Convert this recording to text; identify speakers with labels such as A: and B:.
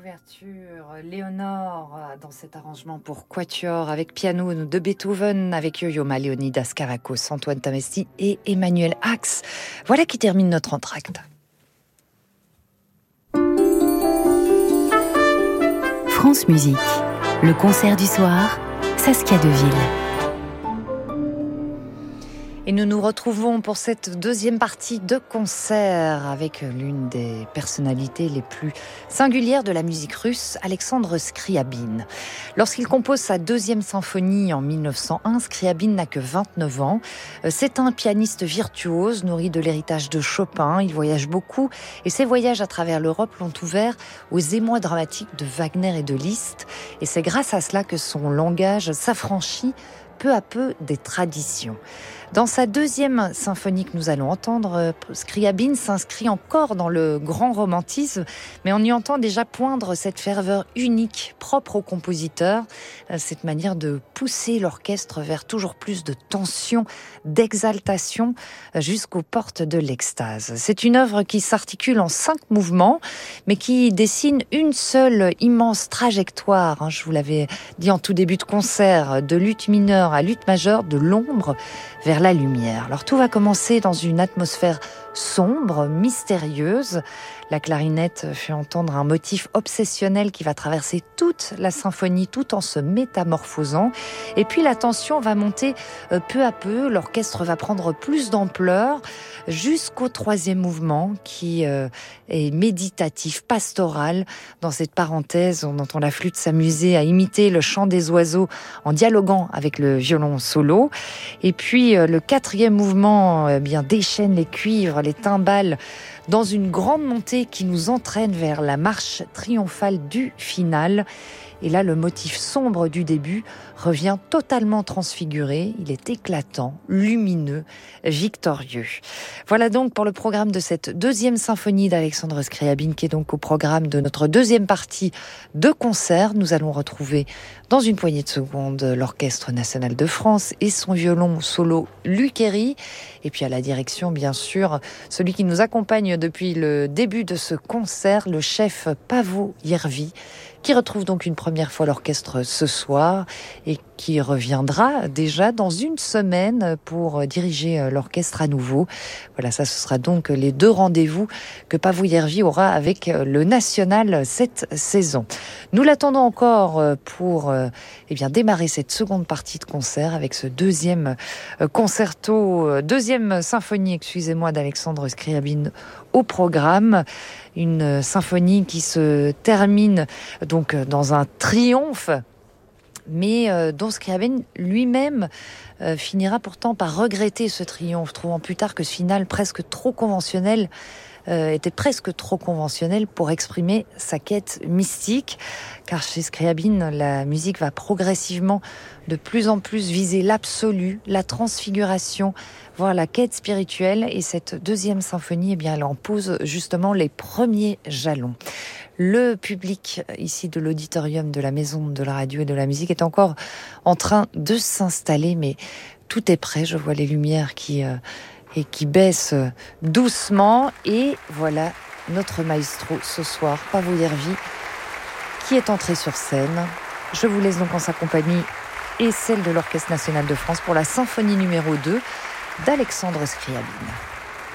A: L'ouverture, Léonore, dans cet arrangement pour quatuor avec piano de Beethoven, avec Yo-Yo Ma, Léonidas Kavakos, Antoine Tamesti et Emmanuel Ax. Voilà qui termine notre entracte.
B: France Musique, le concert du soir, Saskia Deville.
A: Et nous nous retrouvons pour cette deuxième partie de concert avec l'une des personnalités les plus singulières de la musique russe, Alexandre Scriabine. Lorsqu'il compose sa deuxième symphonie en 1901, Scriabine n'a que 29 ans. C'est un pianiste virtuose, nourri de l'héritage de Chopin. Il voyage beaucoup et ses voyages à travers l'Europe l'ont ouvert aux émois dramatiques de Wagner et de Liszt. Et c'est grâce à cela que son langage s'affranchit peu à peu des traditions. Dans sa deuxième symphonie que nous allons entendre, Scriabine s'inscrit encore dans le grand romantisme, mais on y entend déjà poindre cette ferveur unique, propre au compositeur, cette manière de pousser l'orchestre vers toujours plus de tension, d'exaltation, jusqu'aux portes de l'extase. C'est une œuvre qui s'articule en 5 mouvements, mais qui dessine une seule immense trajectoire. Je vous l'avais dit en tout début de concert, de luth mineure à luth majeure, de l'ombre vers la lumière. Alors tout va commencer dans une atmosphère sombre, mystérieuse. La clarinette fait entendre un motif obsessionnel qui va traverser toute la symphonie tout en se métamorphosant. Et puis la tension va monter peu à peu. L'orchestre va prendre plus d'ampleur jusqu'au 3e mouvement qui est méditatif, pastoral. Dans cette parenthèse, on entend la flûte s'amuser à imiter le chant des oiseaux en dialoguant avec le violon solo. Et puis le 4e mouvement déchaîne les cuivres, les timbales dans une grande montée qui nous entraîne vers la marche triomphale du final. Et là, le motif sombre du début revient totalement transfiguré. Il est éclatant, lumineux, victorieux. Voilà donc pour le programme de cette deuxième symphonie d'Alexandre Scriabine, qui est donc au programme de notre deuxième partie de concert. Nous allons retrouver dans une poignée de secondes l'Orchestre National de France et son violon solo Luc Héry. Et puis à la direction, bien sûr, celui qui nous accompagne depuis le début de ce concert, le chef Paavo Järvi, qui retrouve donc une première fois l'orchestre ce soir et qui reviendra déjà dans une semaine pour diriger l'orchestre à nouveau. Voilà, ça ce sera donc les 2 rendez-vous que Paavo Järvi aura avec le National cette saison. Nous l'attendons encore pour démarrer cette seconde partie de concert avec ce deuxième deuxième symphonie, d'Alexandre Scriabine au programme. Une symphonie qui se termine donc dans un triomphe, mais dont Scriabine lui-même finira pourtant par regretter ce triomphe, trouvant plus tard que ce final était presque trop conventionnel pour exprimer sa quête mystique, car chez Scriabine, la musique va progressivement de plus en plus viser l'absolu, la transfiguration, voire la quête spirituelle, et cette deuxième symphonie, elle en pose justement les premiers jalons. Le public ici de l'auditorium de la Maison de la Radio et de la Musique est encore en train de s'installer, mais tout est prêt. Je vois les lumières qui baissent doucement, et voilà notre maestro ce soir, Paavo Järvi, qui est entré sur scène. Je vous laisse donc en sa compagnie et celle de l'Orchestre National de France pour la symphonie numéro 2 d'Alexandre Scriabine.